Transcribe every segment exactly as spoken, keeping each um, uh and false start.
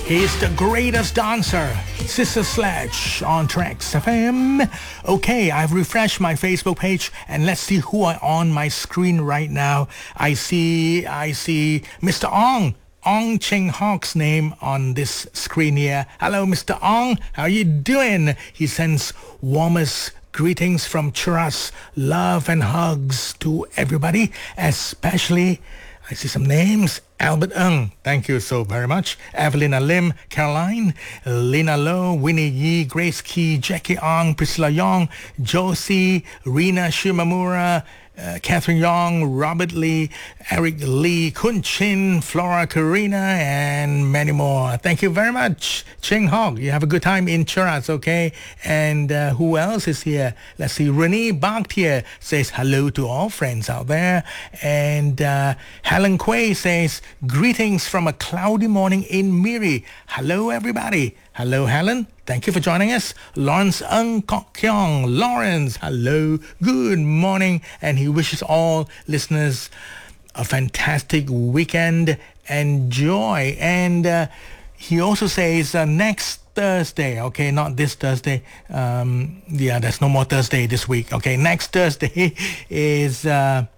He's the greatest dancer, Sister Sledge on Tracks F M. Okay, I've refreshed my Facebook page and let's see who are on my screen right now. I see, I see Mister Ong. Ong Ching Hawk's name on this screen here. Hello, Mister Ong. How you doing? He sends warmest greetings from Cheras. Love and hugs to everybody, especially, I see some names. Albert Ng, thank you so very much. Evelina Lim, Caroline, Lena Low, Winnie Yi, Grace Key, Jackie Ong, Priscilla Yong, Josie, Rina Shimamura, Uh, Catherine Yong, Robert Lee, Eric Lee, Kun Chin, Flora Karina, and many more. Thank you very much, Ching Hog. You have a good time in Cheras, okay? And uh, who else is here? Let's see. Renee Bakhtiar says hello to all friends out there. And uh, Helen Quay says greetings from a cloudy morning in Miri. Hello, everybody. Hello, Helen. Thank you for joining us. Lawrence Ng Kok Kyong. Lawrence, hello. Good morning. And he wishes all listeners a fantastic weekend. Enjoy. And uh, he also says uh, next Thursday, okay, not this Thursday. Um, yeah, there's no more Thursday this week. Okay, next Thursday is uh,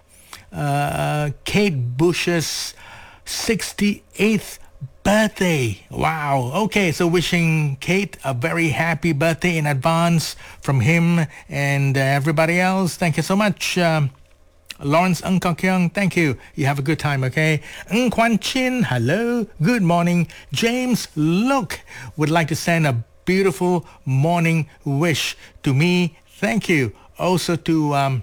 uh, Kate Bush's sixty-eighth birthday. Wow. Okay, so wishing Kate a very happy birthday in advance from him and uh, everybody else. Thank you so much. Um, Lawrence Ng Kok Kyung, thank you. You have a good time, okay? Ng Kwan Chin, hello. Good morning. James Look would like to send a beautiful morning wish to me. Thank you. Also to um,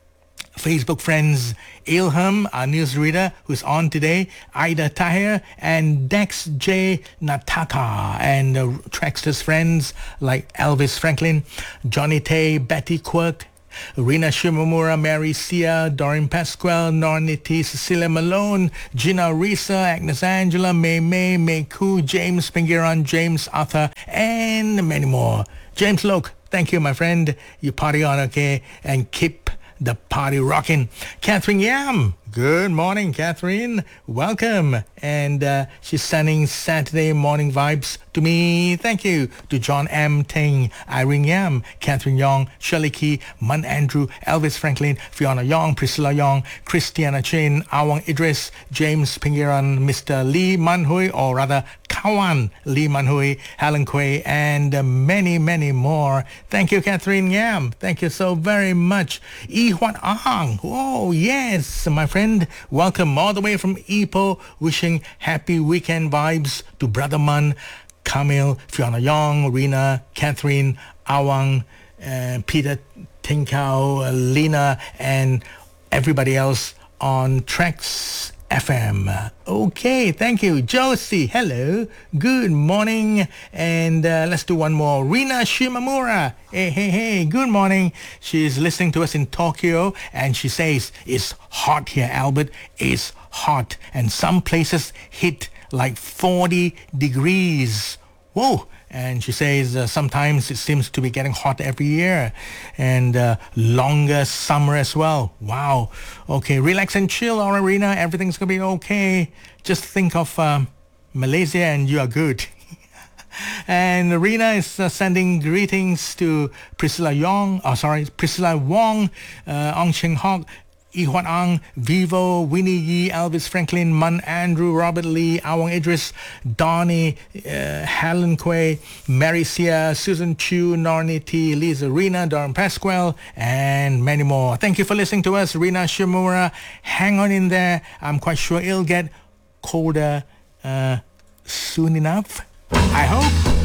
Facebook friends Ilham, our newsreader, who's on today, Ida Tahir, and Dex J. Nataka, and uh, Traxter's friends like Elvis Franklin, Johnny Tay, Betty Quirk, Rina Shimomura, Mary Sia, Doreen Pasquale, Nornity, Cecilia Malone, Gina Risa, Agnes Angela, May May, May Koo, James Pingiran, James Arthur, and many more. James Loke, thank you, my friend. You party on, okay? And keep the party rocking. Catherine Yam, good morning, Catherine. Welcome. And uh, she's sending Saturday morning vibes to me. Thank you. To John M. Ting, Irene Yam, Catherine Yong, Shirley Key, Mun Andrew, Elvis Franklin, Fiona Yong, Priscilla Yong, Christiana Chin, Awang Idris, James Pingiran, Mister Lee Manhui, or rather Kawan Lee Manhui, Helen Quay, and uh, many, many more. Thank you, Catherine Yam. Thank you so very much. Yi Huat Ang. Oh, yes, my friend. Welcome all the way from Ipoh. Wishing happy weekend vibes to Brother Mun, Camille, Fiona Yong, Rina, Catherine, Awang, uh, Peter Tinkau, uh, Lena, and everybody else on Tracks F M. Okay, thank you. Josie, hello. Good morning. And uh, let's do one more. Rina Shimamura. Hey, hey, hey. Good morning. She's listening to us in Tokyo and she says, it's hot here, Albert. It's hot. And some places hit like forty degrees. Whoa. And she says uh, sometimes it seems to be getting hot every year and uh, longer summer as well. Wow. Okay, relax and chill, Arena. Everything's going to be okay. Just think of um, Malaysia and you are good. And Arena is uh, sending greetings to Priscilla Yong, oh sorry, Priscilla Wong, uh, Ong Ching Hok, Yi Huat Ang, Vivo, Winnie Yi, Elvis Franklin, Mun Andrew, Robert Lee, Awang Idris, Donnie, uh, Helen Quay, Mary Sia, Susan Chu, Nornie T, Lisa Rina, Doreen Pasquale, and many more. Thank you for listening to us, Rina Shimura. Hang on in there. I'm quite sure it'll get colder uh, soon enough. I hope.